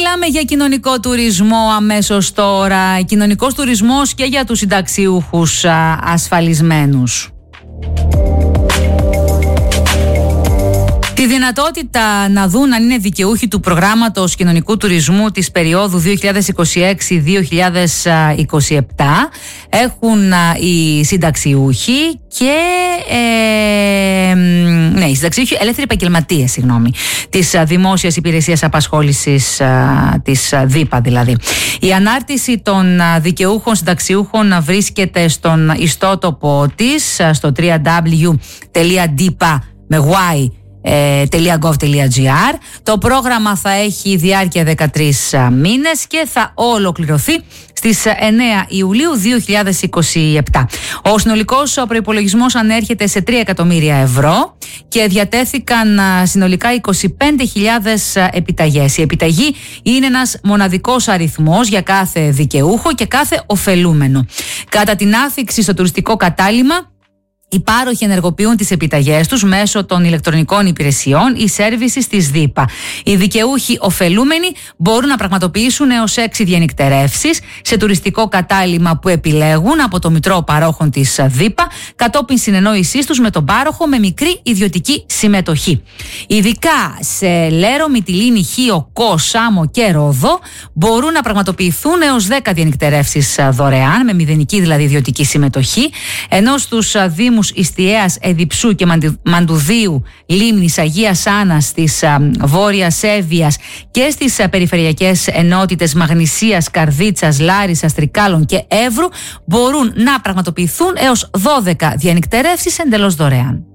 μιλάμε για κοινωνικό τουρισμό αμέσως τώρα. Κοινωνικός τουρισμός και για τους συνταξιούχους ασφαλισμένους. Τη δυνατότητα να δουν αν είναι δικαιούχοι του προγράμματος κοινωνικού τουρισμού της περίοδου 2026-2027 έχουν οι συνταξιούχοι και οι συνταξιούχοι ελεύθεροι επαγγελματίες, της Δημόσιας Υπηρεσίας Απασχόλησης, της ΔΥΠΑ δηλαδή. Η ανάρτηση των δικαιούχων συνταξιούχων βρίσκεται στον ιστότοπο της, στο www.dipa.gov.gr. Το πρόγραμμα θα έχει διάρκεια 13 μήνες και θα ολοκληρωθεί στις 9 Ιουλίου 2027. Ο συνολικός προϋπολογισμός ανέρχεται σε 3 εκατομμύρια ευρώ και διατέθηκαν συνολικά 25.000 επιταγές. Η επιταγή είναι ένας μοναδικός αριθμός για κάθε δικαιούχο και κάθε ωφελούμενο. Κατά την άφιξη στο τουριστικό κατάλημα, οι πάροχοι ενεργοποιούν τις επιταγές τους μέσω των ηλεκτρονικών υπηρεσιών ή services της ΔΥΠΑ. Οι δικαιούχοι ωφελούμενοι μπορούν να πραγματοποιήσουν έως 6 διανυκτερεύσεις σε τουριστικό κατάλημα που επιλέγουν από το Μητρό Παρόχων της ΔΥΠΑ, κατόπιν συνεννόησής τους με τον πάροχο με μικρή ιδιωτική συμμετοχή. Ειδικά σε Λέρο, Μυτιλήνη, Χίο, Κο, Σάμο και Ρόδο μπορούν να πραγματοποιηθούν έως 10 διανυκτερεύσεις δωρεάν, με μηδενική δηλαδή ιδιωτική συμμετοχή, ενώ στους Δήμους Ιστιαίας, Εδιψού και Μαντουδίου, Λίμνης, Αγίας Άννας, της Βόρειας Εύβοιας και στις περιφερειακές ενότητες Μαγνησίας, Καρδίτσας, Λάρισσας, Τρικάλων και Εύρου μπορούν να πραγματοποιηθούν έως 12 διανυκτερεύσεις εντελώς δωρεάν.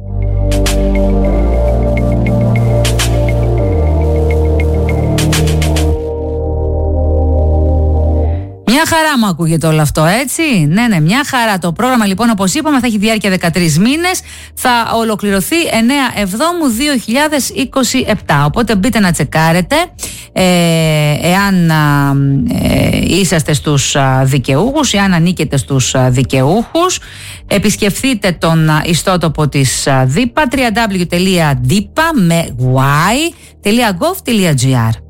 Μια χαρά μου ακούγεται όλο αυτό, έτσι. Ναι, μια χαρά. Το πρόγραμμα λοιπόν, όπως είπαμε, θα έχει διάρκεια 13 μήνες. Θα ολοκληρωθεί 9 Εβδόμου 2027. Οπότε μπείτε να τσεκάρετε εάν είσαστε στους δικαιούχους, εάν ανήκετε στους δικαιούχους. Επισκεφθείτε τον ιστότοπο της ΔΥΠΑ, www.dipa.gov.gr.